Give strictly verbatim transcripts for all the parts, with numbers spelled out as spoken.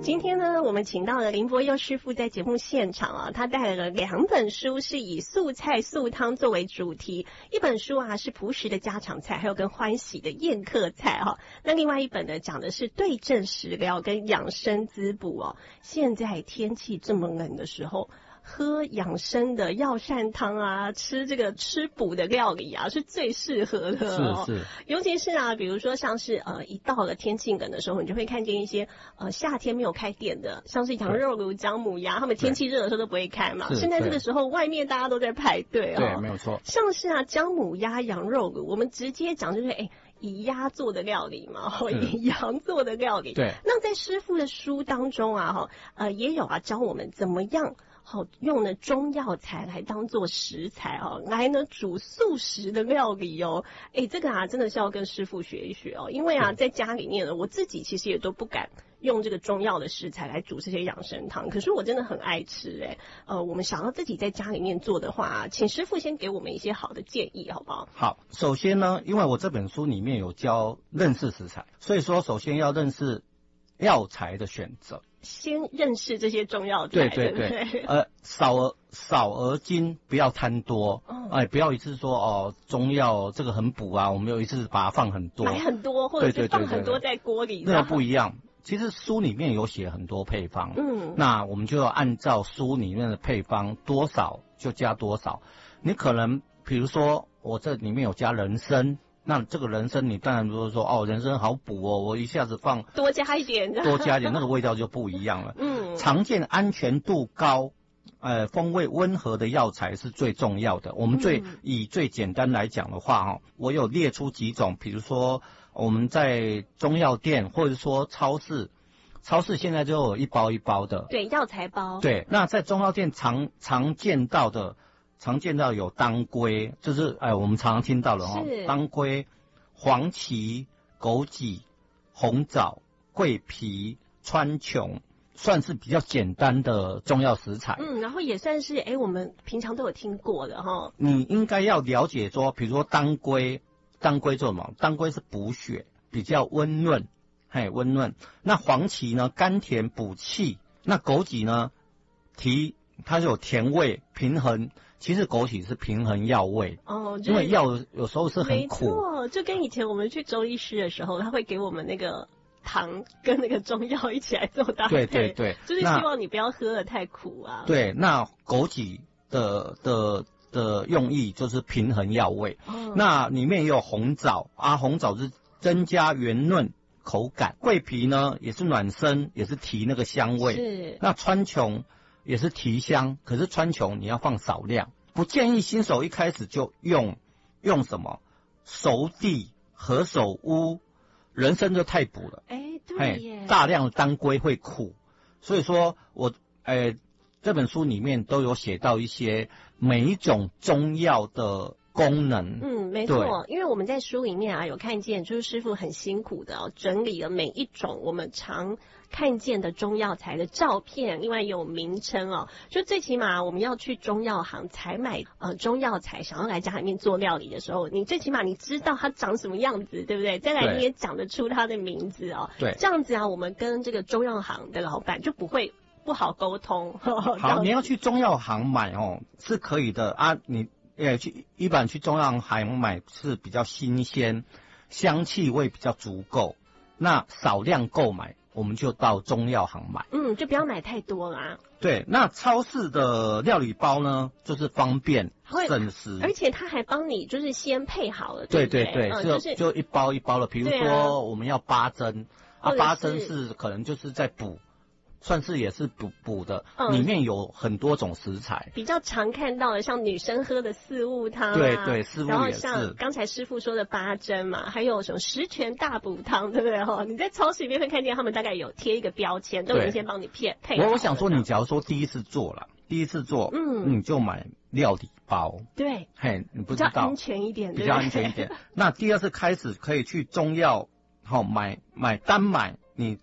今天呢，我们请到了林伯佑师傅在节目现场啊，他带来了两本书，是以素菜素汤作为主题。一本书啊是朴实的家常菜，还有跟欢喜的宴客菜哈、啊。那另外一本呢，讲的是对症食疗跟养生滋补哦。现在天气这么冷的时候，喝养生的药膳汤啊，吃这个吃补的料理啊，是最适合的哦。 是是， 尤其是啊，比如说像是呃，一到了天气冷的时候，你就会看见一些呃夏天没有开店的，像是羊肉炉、姜母鸭，他们天气热的时候都不会开嘛。现在这个时候，外面大家都在排队哦。 对，没有错。 像是啊，姜母鸭、羊肉炉，我们直接讲就是哎。以鸭做的料理嘛，以羊做的料理。 对。 那在师傅的书当中啊，哈，呃，也有啊，教我们怎么样好用呢中药材来当做食材哦，来呢煮素食的料理哦。哎，这个啊真的是要跟师傅学一学哦，因为啊在家里面呢，我自己其实也都不敢用这个中药的食材来煮这些养生汤，可是我真的很爱吃哎。呃，我们想要自己在家里面做的话，请师傅先给我们一些好的建议，好不好？ 好，首先呢，因为我这本书里面有教认识食材，所以说首先要认识药材的选择。 先认识这些中药材， 对对对对， 对呃，少而少而精，不要贪多， 嗯、 哎，不要一次说哦，中药这个很补啊，我们有一次把它放很多， 买很多，或者是放很多在锅里， 那不一样。其实书里面有写很多配方， 嗯， 那我们就要按照书里面的配方多少就加多少。你可能比如说我这里面有加人参。那这个人参你当然不是说哦，人参好补哦，我一下子放多加一点， 多加一点，那个味道就不一样了。 嗯， 常见安全度高，呃，风味温和的药材是最重要的。我们最、嗯、以最简单来讲的话哈，我有列出几种，比如说我们在中药店或者说超市，超市现在就有一包一包的， 对，药材包。对， 那在中药店常常见到的。常见到有当归，就是哎，我们常常听到的哈，当归、黄芪、枸杞、红枣、桂皮、川穹，算是比较简单的中药食材。 嗯，然后也算是哎，我们平常都有听过的哈。 你应该要了解说，比如说当归，当归做什么？当归是补血，比较温润，嘿，温润。那黄芪呢，甘甜补气。那枸杞呢，提它有甜味，平衡。其实枸杞是平衡药味哦，因为药有时候是很苦， 没错，就跟以前我们去中医师的时候，他会给我们那个糖跟那个中药一起来做搭配， 对对对， 就是希望你不要喝得太苦啊。 对，那枸杞的的的用意就是平衡药味，哦、那里面也有红枣啊，红枣是增加圆润口感，桂皮呢也是暖身，也是提那个香味， 是那川穹。也是提香，可是川穹你要放少量，不建议新手一开始就用用什么熟地、何首乌、人参就太补了。 哎，对耶， 大量的当归会苦，所以说我呃这本书里面都有写到一些每一种中药的功能。 嗯，没错，因为我们在书里面啊有看见，就是师傅很辛苦的哦，整理了每一种我们常看见的中药材的照片，另外也有名称哦。就最起码我们要去中药行采买呃中药材，想要来家里面做料理的时候，你最起码你知道它长什么样子，对不对？再来你也讲得出它的名字哦。 对， 这样子啊，我们跟这个中药行的老板就不会不好沟通。 好，你要去中药行买哦，是可以的啊，你。呃，去一般去中药行买是比较新鲜，香气味比较足够。那少量购买，我们就到中药行买。 嗯，就不要买太多啦。 对，那超市的料理包呢，就是方便省时， 而且它还帮你就是先配好了。 对对对对，嗯、就就一包一包的。比如说我们要八针，啊，八针是可能就是在补。算是也是补补的、嗯，里面有很多种食材， 比较常看到的，像女生喝的四物汤、啊， 对对，四物也是。 然后像刚才师傅说的八珍嘛，还有什么十全大补汤，对不对？哈，你在超市里面会看见他们大概有贴一个标签，都能先帮你配配。 我我想说，你假如说第一次做了，第一次做，嗯，你就买料理包， 对， 嘿，你不知道， 比较安全一点， 比较安全一点。那第二次开始可以去中药，好、哦、买买单买你。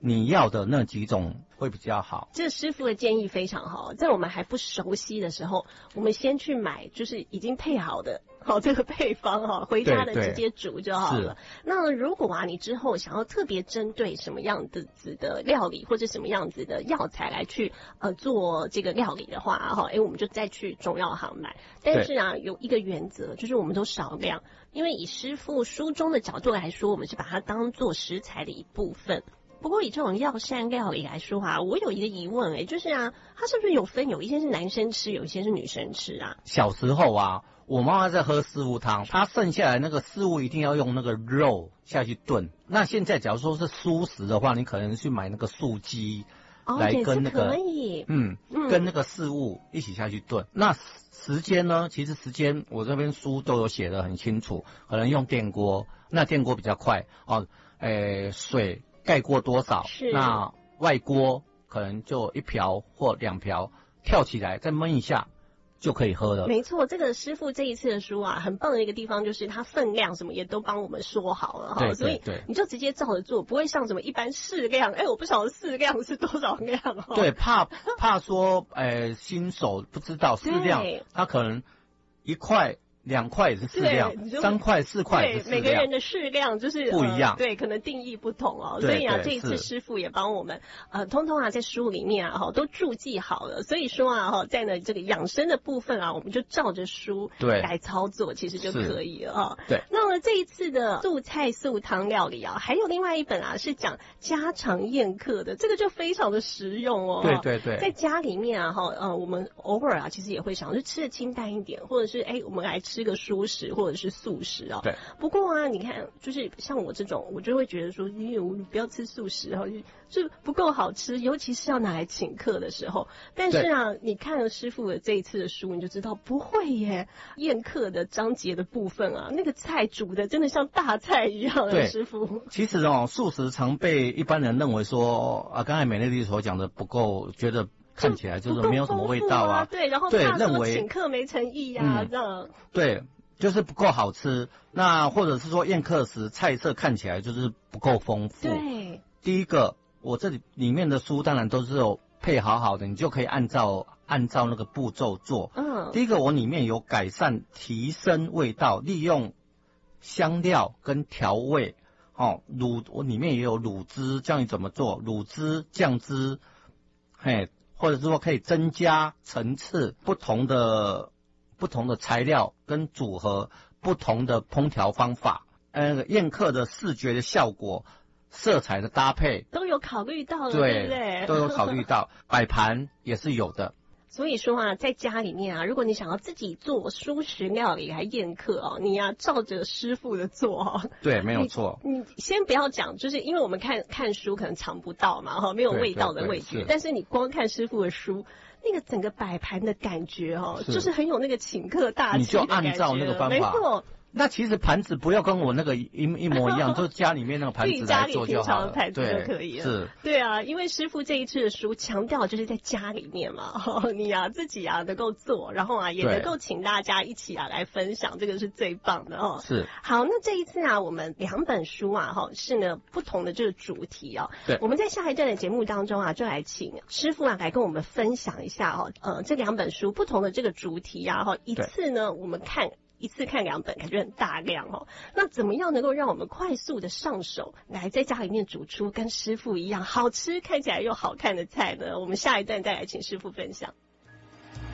你要的那几种会比较好。 这师傅的建议非常好，在我们还不熟悉的时候，我们先去买就是已经配好的好这个配方哈，回家的直接煮就好了。那如果啊你之后想要特别针对什么样子的料理或者什么样子的药材来去呃做这个料理的话哈，哎我们就再去中药行买。但是啊有一个原则就是我们都少量，因为以师傅书中的角度来说，我们是把它当做食材的一部分。不过以这种药膳料理来说啊，我有一个疑问哎、欸，就是啊，它是不是有分有一些是男生吃，有一些是女生吃啊？ 小时候啊，我妈妈在喝四物汤，她剩下来那个四物一定要用那个肉下去炖。那现在假如说是蔬食的话，你可能去买那个素鸡来跟那个、 哦、可以嗯，嗯跟那个四物一起下去炖。那时间呢？其实时间我这边书都有写得很清楚，可能用电锅，那电锅比较快哦。诶，水盖过多少？那外锅可能就一瓢或两瓢，跳起来再焖一下就可以喝了。 没错，这个师傅这一次的书啊，很棒的一个地方就是它分量什么也都帮我们说好了哈，所以你就直接照着做，不会像什么一般适量，哎，我不晓得适量是多少量哈。 对，怕怕说，呃，新手不知道适量，他可能一块。两块也是适量，三块四块也是适量， 每个人的适量就是不一样、呃， 对，可能定义不同哦。所以啊，这一次师傅也帮我们呃，通通啊在书里面啊哈都注记好了。所以说啊哈，在呢这个养生的部分啊，我们就照着书对来操作，其实就可以了啊。 对。 那么这一次的素菜素汤料理啊，还有另外一本啊是讲家常宴客的，这个就非常的实用哦。 对对对。 在家里面啊哈呃，我们偶尔啊其实也会想就吃的清淡一点，或者是哎我们来吃个蔬食或者是素食啊、哦。 对。 不过啊，你看，就是像我这种，我就会觉得说，你你不要吃素食哈，就不够好吃，尤其是要拿来请客的时候。但是啊，你看了师傅的这一次的书，你就知道不会耶。宴客的章节的部分啊，那个菜煮的真的像大菜一样的师傅。 其实哦，素食常被一般人认为说啊，刚才美乐蒂所讲的不够，觉得。看起来就是没有什么味道啊， 啊对，然后怕说请客没诚意啊，嗯、这样对，就是不够好吃。那或者是说宴客时菜色看起来就是不够丰富。 对， 第一个，我这里里面的书当然都是有配好好的，你就可以按照按照那个步骤做。嗯，第一个我里面有改善提升味道，利用香料跟调味。哦，卤我里面也有卤汁，教你怎么做卤汁、酱汁，嘿。或者是说可以增加层次，不同的不同的材料跟组合，不同的烹调方法，呃，宴客的视觉的效果、色彩的搭配都有考虑到了， 对， 对不对？ 都有考虑到，摆盘也是有的。 所以说啊，在家里面啊，如果你想要自己做蔬食料理来宴客哦，你呀、啊、照着师傅的做哦。 对，没有错。 你, 你先不要讲，就是因为我们看看书可能尝不到嘛，哈，没有味道的味觉。但是你光看师傅的书，那个整个摆盘的感觉哦，是就是很有那个请客大气的感觉。 你就按照那个方法， 没错。 那其实盘子不要跟我那个一一模一样，就家里面那个盘子来做就好了。 自己家里平常的盘子就可以了。是，对啊，因为师傅这一次的书强调就是在家里面嘛，哦、你啊自己啊能够做，然后啊也能够请大家一起啊来分享，这个是最棒的哦。 是。 好，那这一次啊，我们两本书啊，哈是呢不同的这个主题哦。 对。 我们在下一段的节目当中啊，就来请师傅啊来跟我们分享一下哦，呃这两本书不同的这个主题啊，哈一次呢我们看。一次看两本，感觉很大量哦。那怎么样能够让我们快速的上手，来在家里面煮出跟师傅一样好吃、看起来又好看的菜呢？我们下一段再来请师傅分享。